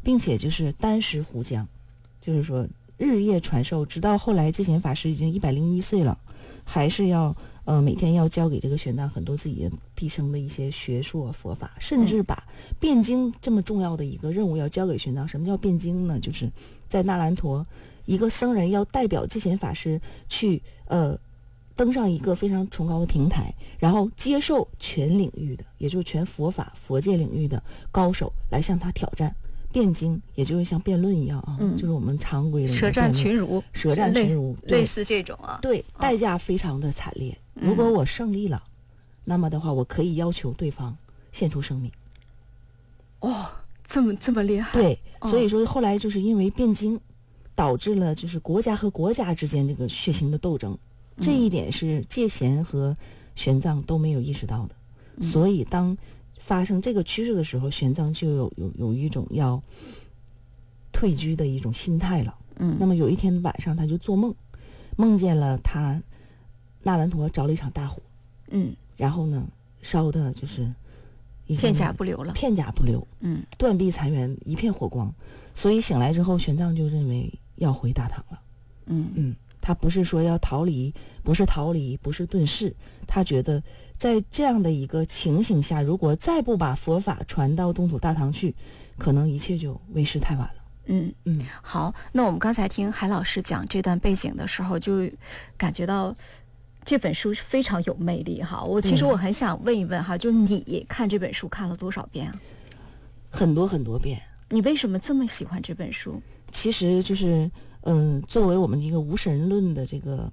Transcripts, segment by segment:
并且就是单食胡浆，就是说日夜传授，直到后来戒贤法师已经101岁了，还是要每天要教给这个玄奘很多自己的毕生的一些学术佛法，甚至把辩经这么重要的一个任务要交给玄奘。什么叫辩经呢？就是在那兰陀，一个僧人要代表戒贤法师去登上一个非常崇高的平台，然后接受全领域的，也就是全佛法佛界领域的高手来向他挑战。辩经也就是像辩论一样啊，就是我们常规的舌战群儒，类似这种啊。 对，代价非常的惨烈。如果我胜利了，那么的话，我可以要求对方献出生命。 哦，这么厉害。 对，所以说后来就是因为辩经，导致了就是国家和国家之间这个血腥的斗争。这一点是戒贤和玄奘都没有意识到的，所以当发生这个趋势的时候，玄奘就有一种要退居的一种心态了。那么有一天晚上，他就做梦，梦见了他那兰陀着了一场大火，然后呢烧的就是片甲不留了， 断壁残垣，一片火光。所以醒来之后，玄奘就认为要回大唐了。他不是说要逃离，不是遁世，他觉得在这样的一个情形下，如果再不把佛法传到东土大唐去，可能一切就为时太晚了。 好，那我们刚才听海老师讲这段背景的时候，就感觉到这本书非常有魅力哈。其实我很想问一问哈，就是你看这本书看了多少遍啊？ 很多很多遍。 你为什么这么喜欢这本书？ 其实就是作为我们一个无神论的这个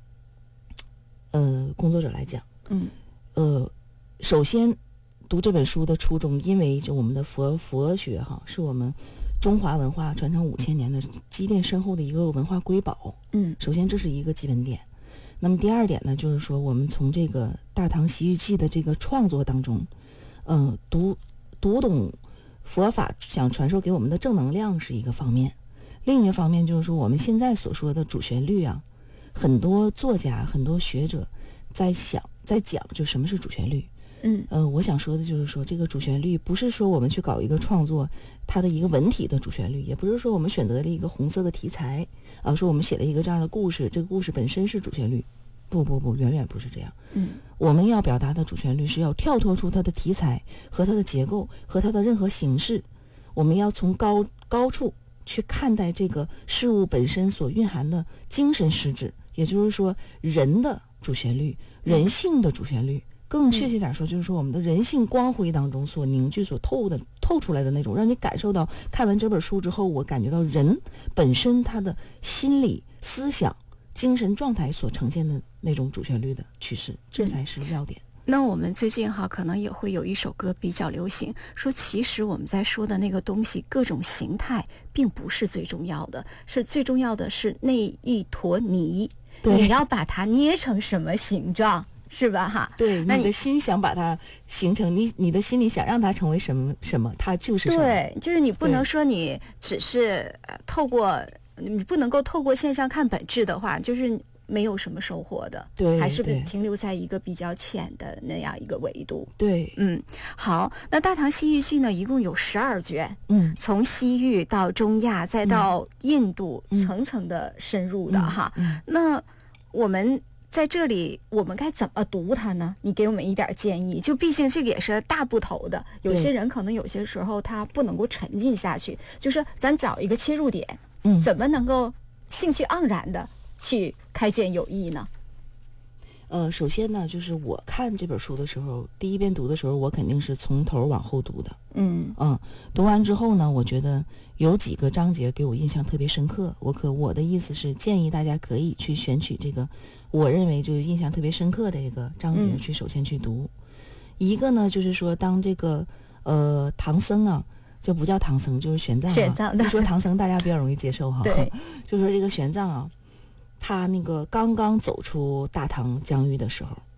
工作者来讲，首先读这本书的初衷，因为就我们的佛学哈，是我们中华文化传承5000年的积淀深厚的一个文化瑰宝。首先这是一个基本点。那么第二点呢，就是说我们从这个《大唐西域记》的这个创作当中，读懂佛法想传授给我们的正能量是一个方面。另一个方面就是说，我们现在所说的主旋律啊，很多作家、很多学者在讲，就什么是主旋律。我想说的就是说，这个主旋律不是说我们去搞一个创作，它的一个文体的主旋律，也不是说我们选择了一个红色的题材说我们写了一个这样的故事，这个故事本身是主旋律。不，远远不是这样。我们要表达的主旋律是要跳脱出它的题材和它的结构和它的任何形式，我们要从高处去看待这个事物本身所蕴含的精神实质，也就是说人的主旋律，人性的主旋律，更确切点说，就是说我们的人性光辉当中所凝聚所透出来的那种，让你感受到看完这本书之后，我感觉到人本身他的心理思想精神状态所呈现的那种主旋律的趋势，这才是要点。 那我们最近可能也会有一首歌比较流行，说其实我们在说的那个东西，各种形态并不是最重要的，是最重要的是那一坨泥，你要把它捏成什么形状，是吧哈？ 对，你的心想把它形成，你的心里想让它成为什么，它就是什么。 对，就是你不能说你只是你不能够透过现象看本质的话，就是没有什么收获的， 对， 还是停留在一个比较浅的那样一个维度。 对， 好，那《大唐西域记》呢，一共有12卷，从西域到中亚，再到印度，层层的深入的哈。那我们在这里，我们该怎么读它呢？你给我们一点建议。就毕竟这个也是大部头的，有些人可能有些时候他不能够沉浸下去，就是咱找一个切入点，怎么能够兴趣盎然的去开卷有益呢？ 首先呢，就是我看这本书的时候，第一遍读的时候，我肯定是从头往后读的。读完之后呢，我觉得有几个章节给我印象特别深刻。我的意思是建议大家可以去选取这个我认为就印象特别深刻的这个章节去首先去读。一个呢，就是说当这个唐僧啊，就不叫唐僧，就是玄奘一说唐僧大家比较容易接受哈。 对， 就说这个玄奘啊，他那个刚刚走出大唐疆域的时候，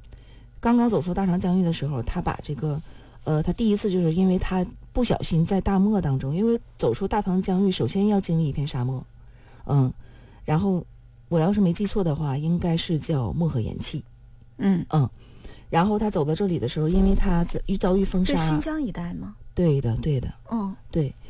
他把这个他第一次就是因为他不小心在大漠当中，因为走出大唐疆域首先要经历一片沙漠，然后我要是没记错的话应该是叫漠河盐气。然后他走到这里的时候，因为他遭遇风沙， 是新疆一带吗？ 对的。对，